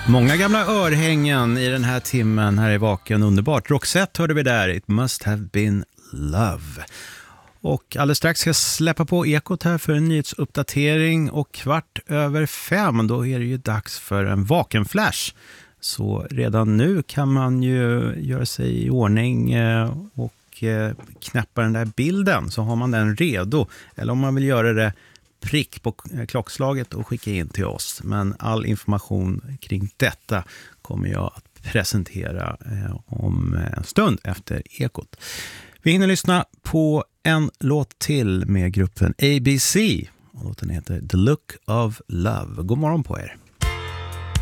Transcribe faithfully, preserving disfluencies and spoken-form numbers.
Många gamla örhängen i den här timmen här i Vaken. Underbart. Roxette hörde vi där. It must have been love. Och alldeles strax ska jag släppa på Ekot här för en nyhetsuppdatering. Och kvart över fem, då är det ju dags för en Vaken-flash. Så redan nu kan man ju göra sig i ordning och knäppa den där bilden. Så har man den redo. Eller om man vill göra det prick på klockslaget och skicka in till oss. Men all information kring detta kommer jag att presentera eh, om en stund efter Ekot. Vi hinner lyssna på en låt till med gruppen A B C. Och låten heter The Look of Love. God morgon på er.